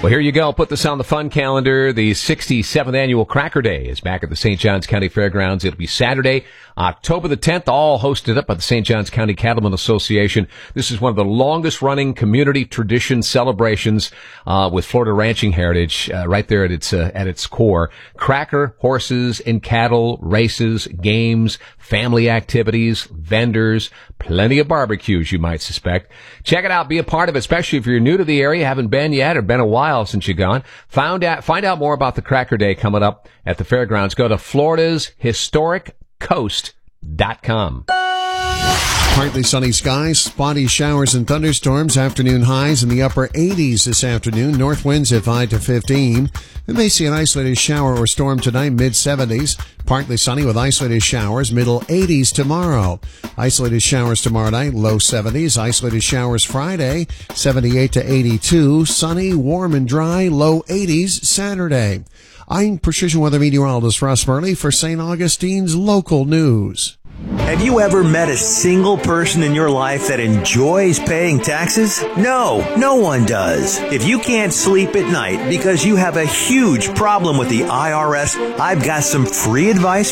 Well, here you go. Put this on the fun calendar. The 67th annual Cracker Day is back at the St. Johns County Fairgrounds. It'll be Saturday, October the 10th, all hosted up by the St. Johns County Cattlemen Association. This is one of the longest running community tradition celebrations, with Florida ranching heritage, right there at its core. Cracker, horses and cattle, races, games, family activities, vendors, plenty of barbecues, you might suspect. Check it out. Be a part of it, especially if you're new to the area, haven't been yet, or been a while since you've gone. Find out more about the Cracker Day coming up at the fairgrounds. Go to Florida'sHistoricCoast.com. Partly sunny skies, spotty showers and thunderstorms, afternoon highs in the upper 80s this afternoon, north winds at 5 to 15. We may see an isolated shower or storm tonight, mid-70s. Partly sunny with isolated showers, middle 80s tomorrow. Isolated showers tomorrow night, low 70s. Isolated showers Friday, 78 to 82. Sunny, warm and dry, low 80s Saturday. I'm Precision Weather Meteorologist Russ Murley for St. Augustine's Local News. Have you ever met a single person in your life that enjoys paying taxes? No one does. If you can't sleep at night because you have a huge problem with the IRS, I've got some free advice